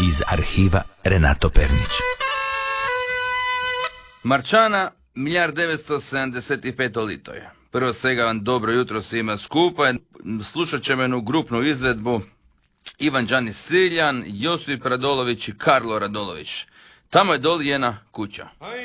iz arhiva Renato Pernić. Marčana 1975. lito je. Prvo svega vam dobro jutro svima skupa. Slušat ćemo jednu grupnu izvedbu Ivan Đani Siljan, Josip Radolović i Karlo Radolović. Tamo je doli jedna kuća.